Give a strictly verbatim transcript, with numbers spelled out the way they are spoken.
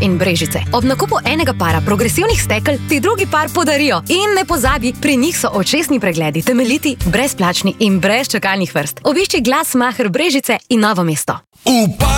in Brežice. Ob nakupu enega para progresivnih stekel ti drugi par podarijo. In ne pozabi, pri njih so očesni pregledi temeljiti, brezplačni in brez čakalnih vrst. Obišči Glasmacher Brežice in Novo mesto.